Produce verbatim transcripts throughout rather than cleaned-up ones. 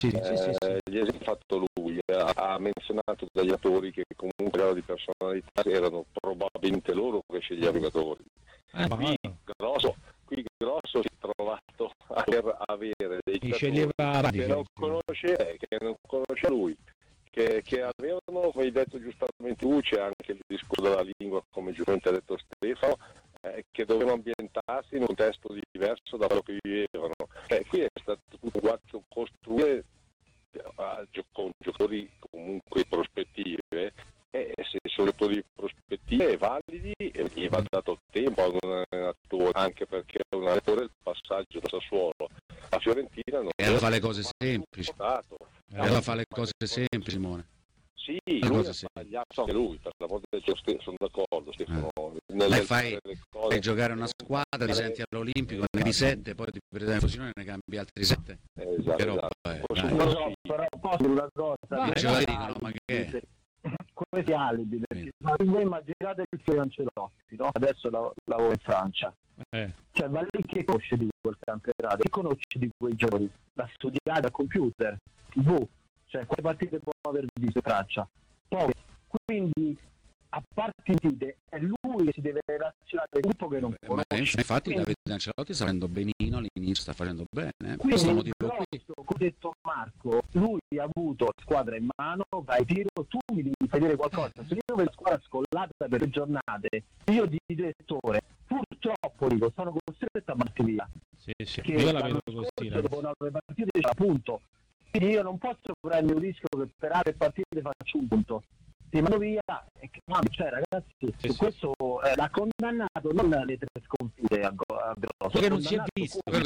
Sì, sì, sì, sì. Eh, gli esempi fatto lui, ha, ha menzionato degli attori che comunque erano di personalità, erano probabilmente loro che sceglievano i giocatori. Eh, Qui ma grosso, qui grosso si è trovato a aver- avere dei mi giocatori sceglieva che non conosce, eh, che non conosce lui, che, che avevano, come hai detto giustamente tu, c'è anche il discorso della lingua, come giustamente ha detto Stefano, eh, che dovevano ambientarsi in un contesto diverso da quello che vivevano. Eh, qui è stato tutto quanto costruire a, con giocatori comunque prospettive, e se sono giocatori prospettive validi e gli va dato tempo ad un allenatore, anche perché un allenatore il passaggio da Sassuolo a Fiorentina non e allora fa le cose semplici, votato. e allora fa le cose semplici, Simone. Sì, Le lui cose ha semplici. sbagliato anche lui, per la volta del gioco sono d'accordo, Stefano. Eh. Nel- Lei nel fai, fare le cose- fai giocare una squadra, ti senti all'Olimpico, ne di sette, poi ti prendi in fusione e ne cambi altri sette. Esatto, Che roba esatto. è? Posso- Dai. posso- Però, però posso dire una cosa, Vai, I giocatori dicono, ma che è? questi alibi, perché ma voi immaginate il Fiore Ancelotti, no? Adesso la- lavoro in Francia, Eh. cioè va lì che conosce di quel campionato, che conosce di quei giochi, da studiare da computer, tivù, cioè quelle partite può aver visto in Francia, poi quindi a partite è lui che si deve relazionare al gruppo che non Eh, Ma conosce. infatti Quindi- Davide Ancelotti sta facendo benino all'inizio, sta facendo bene, eh. Quindi, questo è il motivo qui. grosso, come ha detto Marco, lui ha avuto la squadra in mano, vai tiro, tu mi devi vedere qualcosa. Se io vedo la squadra scollata per le giornate, io di direttore, purtroppo dico, sono costretto a battere via. Sì, sì. Che Io la l'anno vedo così. scorso, ragazzi. dopo nove partite c'è un punto. Quindi io non posso prendere un rischio che per altre partite faccio un punto. Ti mando via e che cioè ragazzi, Sì, su sì. questo eh, l'ha condannato non le tre sconfitte a, go- a grosso. Perché non si è condannato visto. come-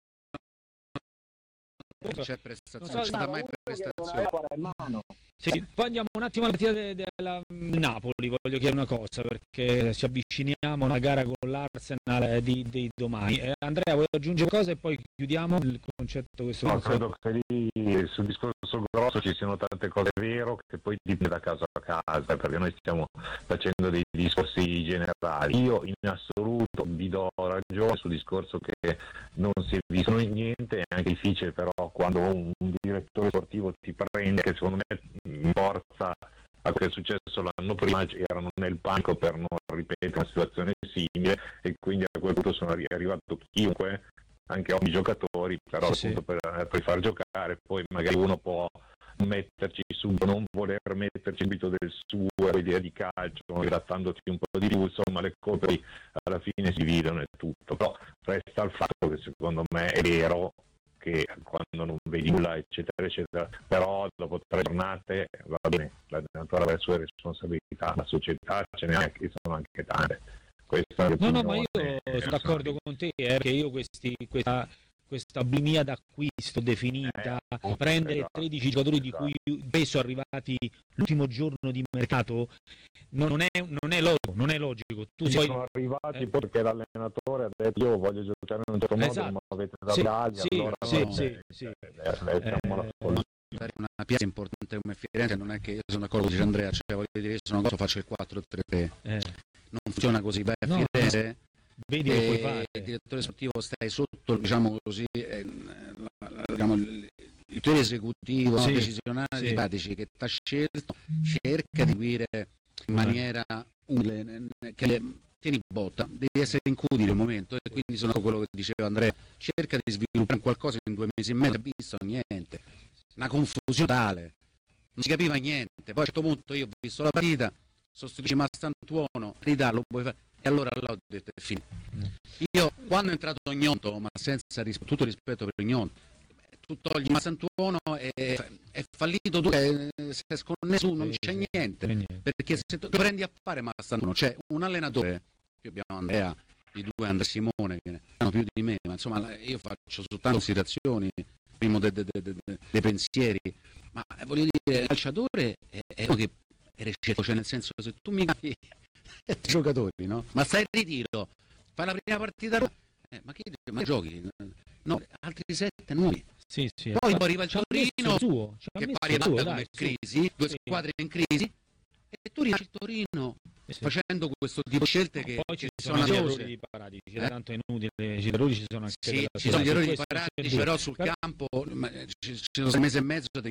Non c'è Non prestazione, so, non c'è stata mai uno che non prestazione. aveva la in mano. Sì, poi andiamo un attimo alla partita de- della mm, Napoli, voglio chiedere una cosa, perché ci avviciniamo a una gara con l'Arsenal eh, di, di domani. Eh, Andrea, vuoi aggiungere qualcosa e poi chiudiamo il concetto questo? No, credo che lì sul discorso grosso ci siano tante cose vero che poi dipende da caso a casa, perché noi stiamo facendo dei discorsi generali. Io in assoluto vi do ragione sul discorso che non si è visto niente, è anche difficile però quando un, un direttore sportivo ti prende, che secondo me in forza a quello che è successo l'anno prima, erano nel panico per non ripetere una situazione simile e quindi a quel punto sono arri- arrivato chiunque, anche ogni giocatori, però Sì, appunto per, per far giocare, poi magari uno può metterci subito, non voler metterci subito del suo idea di calcio, grattandoti un po' di più, insomma le colpe alla fine si dividono e tutto, però resta il fatto che secondo me è vero che quando non vedi nulla eccetera eccetera, però dopo tre giornate va bene, l'allenatore avrà le sue responsabilità, la società ce ne anche, sono anche tante. Questa è No, no, ma l'opinione io sono d'accordo con te, eh, perché io questi, questa, questa bulimia d'acquisto definita, Eh, prendere esatto, tredici giocatori di cui spesso arrivati l'ultimo giorno di mercato, non, non, è, non è logico, non è logico. Tu Ci sei... sono arrivati eh. perché l'allenatore ha detto io voglio giocare in un certo modo, Esatto. ma avete da Sì, Braglia, sì, allora sì, no, sì, eh, sì. eh, eh, mettiamola Eh, così. Per una piazza importante come Firenze non è che io sono d'accordo con Andrea, cioè voglio dire, io sono d'accordo, faccio il quattro tre tre, Eh, non funziona così bene a No, Firenze. vedi che puoi E fare. il direttore sportivo stai sotto, diciamo così, eh, la- la- diciamo, il, il tuo esecutivo Sì, no, decisionale sì. di Padici che ti ha scelto, cerca di guidare in maniera umile, che le, tieni botta, devi essere incudine al momento, e quindi sono quello che diceva Andrea, cerca di sviluppare qualcosa in due mesi e mezzo, ha visto niente, una confusione tale, non si capiva niente, poi a un certo punto io ho visto la partita, sostituisce Mastantuono, ridà, lo puoi fare, e allora là ho detto è finito. Io quando è entrato Gnonto, ma senza ris- tutto rispetto per Gnonto, tu togli Mastantuono e è fallito, tu eh, si è sconnesso, non Sì, c'è sì, niente, niente. perché se tu prendi a fare Mastantuono, c'è un allenatore, qui abbiamo Andrea, i due Andrea Simone che ne hanno più di me, ma insomma io faccio soltanto considerazioni, primo dei de, de, de, de, de pensieri, ma eh, voglio dire, il calciatore è, è uno che è recetto, cioè nel senso se tu mi cambi giocatori, no? Ma stai in ritiro, fai la prima partita, eh, ma che ma giochi? No, altri sette nuovi. Sì, sì, Poi infatti, arriva il ci ha messo Torino, il suo, ci ha che messo pari il suo, come dai, su. crisi, due Sì. squadre in crisi, e tu riesci il Torino sì. facendo questo tipo di scelte che, poi ci che sono, sono gli annose. errori paratici, Eh? tanto è inutile, gli errori ci sono anche Sì, della ci sono gli società, errori questo paratici, c'è però dubbio. sul Però- campo ma, ci, ci sono sei mesi e mezzo di